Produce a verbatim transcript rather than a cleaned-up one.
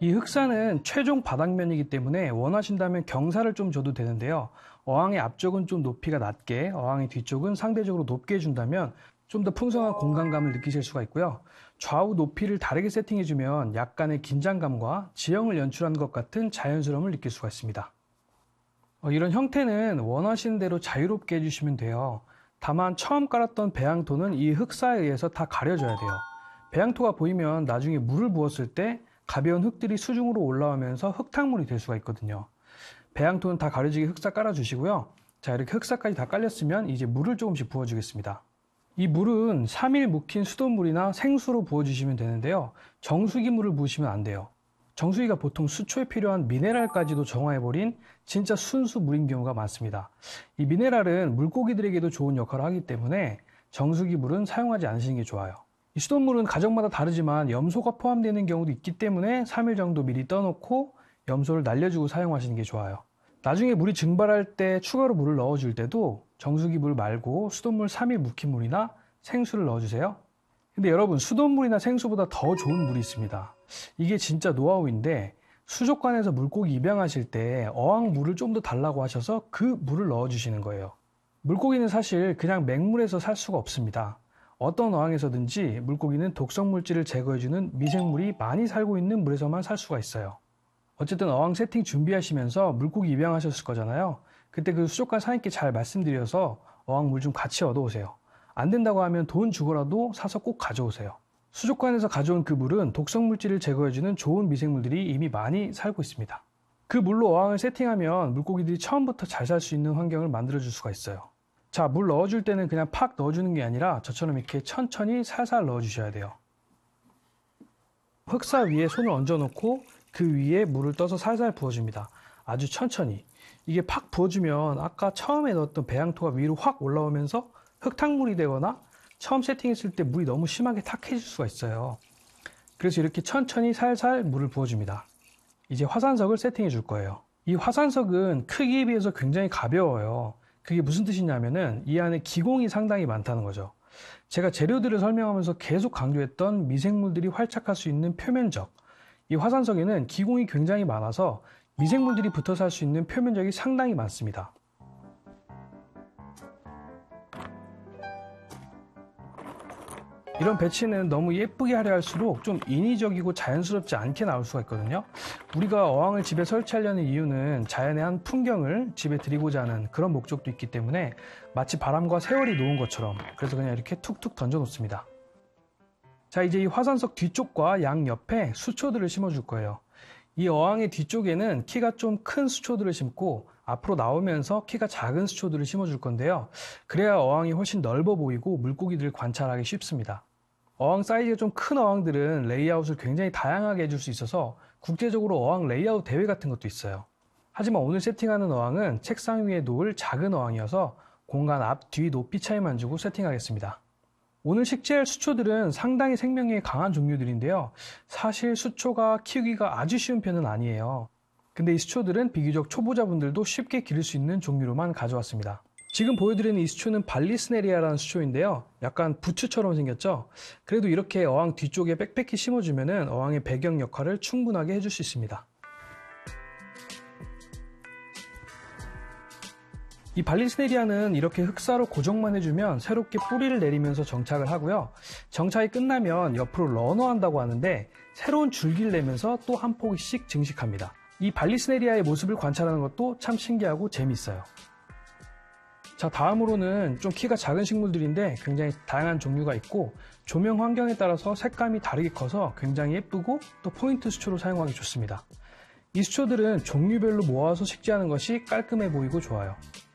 이 흑사는 최종 바닥면이기 때문에 원하신다면 경사를 좀 줘도 되는데요. 어항의 앞쪽은 좀 높이가 낮게, 어항의 뒤쪽은 상대적으로 높게 해준다면 좀 더 풍성한 공간감을 느끼실 수가 있고요. 좌우 높이를 다르게 세팅해주면 약간의 긴장감과 지형을 연출하는 것 같은 자연스러움을 느낄 수가 있습니다. 어, 이런 형태는 원하시는 대로 자유롭게 해주시면 돼요. 다만 처음 깔았던 배양토는 이 흑사에 의해서 다 가려져야 돼요. 배양토가 보이면 나중에 물을 부었을 때 가벼운 흙들이 수중으로 올라오면서 흙탕물이 될 수가 있거든요. 배양토는 다 가려지게 흑사 깔아주시고요. 자, 이렇게 흑사까지 다 깔렸으면 이제 물을 조금씩 부어주겠습니다. 이 물은 삼 일 묵힌 수돗물이나 생수로 부어주시면 되는데요. 정수기 물을 부으시면 안 돼요. 정수기가 보통 수초에 필요한 미네랄까지도 정화해버린 진짜 순수 물인 경우가 많습니다. 이 미네랄은 물고기들에게도 좋은 역할을 하기 때문에 정수기 물은 사용하지 않으시는 게 좋아요. 이 수돗물은 가정마다 다르지만 염소가 포함되는 경우도 있기 때문에 삼 일 정도 미리 떠놓고 염소를 날려주고 사용하시는 게 좋아요. 나중에 물이 증발할 때 추가로 물을 넣어줄 때도 정수기 물 말고 수돗물 삼 일 묵힌 물이나 생수를 넣어주세요. 근데 여러분, 수돗물이나 생수보다 더 좋은 물이 있습니다. 이게 진짜 노하우인데, 수족관에서 물고기 입양하실 때 어항 물을 좀 더 달라고 하셔서 그 물을 넣어주시는 거예요. 물고기는 사실 그냥 맹물에서 살 수가 없습니다. 어떤 어항에서든지 물고기는 독성 물질을 제거해주는 미생물이 많이 살고 있는 물에서만 살 수가 있어요. 어쨌든 어항 세팅 준비하시면서 물고기 입양하셨을 거잖아요. 그때 그 수족관 사장님께 잘 말씀드려서 어항 물 좀 같이 얻어오세요. 안 된다고 하면 돈 주고라도 사서 꼭 가져오세요. 수족관에서 가져온 그 물은 독성 물질을 제거해주는 좋은 미생물들이 이미 많이 살고 있습니다. 그 물로 어항을 세팅하면 물고기들이 처음부터 잘 살 수 있는 환경을 만들어줄 수가 있어요. 자, 물 넣어줄 때는 그냥 팍 넣어주는 게 아니라 저처럼 이렇게 천천히 살살 넣어주셔야 돼요. 흑사 위에 손을 얹어놓고 그 위에 물을 떠서 살살 부어줍니다. 아주 천천히. 이게 팍 부어주면 아까 처음에 넣었던 배양토가 위로 확 올라오면서 흙탕물이 되거나 처음 세팅했을 때 물이 너무 심하게 탁해질 수가 있어요. 그래서 이렇게 천천히 살살 물을 부어줍니다. 이제 화산석을 세팅해 줄 거예요. 이 화산석은 크기에 비해서 굉장히 가벼워요. 그게 무슨 뜻이냐면은 이 안에 기공이 상당히 많다는 거죠. 제가 재료들을 설명하면서 계속 강조했던 미생물들이 활착할 수 있는 표면적. 이 화산석에는 기공이 굉장히 많아서 미생물들이 붙어 살 수 있는 표면적이 상당히 많습니다. 이런 배치는 너무 예쁘게 하려 할수록 좀 인위적이고 자연스럽지 않게 나올 수가 있거든요. 우리가 어항을 집에 설치하려는 이유는 자연의 한 풍경을 집에 드리고자 하는 그런 목적도 있기 때문에 마치 바람과 세월이 놓은 것처럼, 그래서 그냥 이렇게 툭툭 던져 놓습니다. 자, 이제 이 화산석 뒤쪽과 양 옆에 수초들을 심어 줄 거예요. 이 어항의 뒤쪽에는 키가 좀 큰 수초들을 심고 앞으로 나오면서 키가 작은 수초들을 심어 줄 건데요. 그래야 어항이 훨씬 넓어 보이고 물고기들을 관찰하기 쉽습니다. 어항 사이즈가 좀 큰 어항들은 레이아웃을 굉장히 다양하게 해줄 수 있어서 국제적으로 어항 레이아웃 대회 같은 것도 있어요. 하지만 오늘 세팅하는 어항은 책상 위에 놓을 작은 어항이어서 공간 앞, 뒤 높이 차이만 주고 세팅하겠습니다. 오늘 식재할 수초들은 상당히 생명력이 강한 종류들인데요. 사실 수초가 키우기가 아주 쉬운 편은 아니에요. 근데 이 수초들은 비교적 초보자분들도 쉽게 기를 수 있는 종류로만 가져왔습니다. 지금 보여드리는 이 수초는 발리스네리아라는 수초인데요. 약간 부츠처럼 생겼죠? 그래도 이렇게 어항 뒤쪽에 빽빽히 심어주면 어항의 배경 역할을 충분하게 해줄 수 있습니다. 이 발리스네리아는 이렇게 흑사로 고정만 해주면 새롭게 뿌리를 내리면서 정착을 하고요. 정착이 끝나면 옆으로 러너한다고 하는데 새로운 줄기를 내면서 또 한 포기씩 증식합니다. 이 발리스네리아의 모습을 관찰하는 것도 참 신기하고 재미있어요. 자, 다음으로는 좀 키가 작은 식물들인데 굉장히 다양한 종류가 있고 조명 환경에 따라서 색감이 다르게 커서 굉장히 예쁘고 또 포인트 수초로 사용하기 좋습니다. 이 수초들은 종류별로 모아서 식재하는 것이 깔끔해 보이고 좋아요.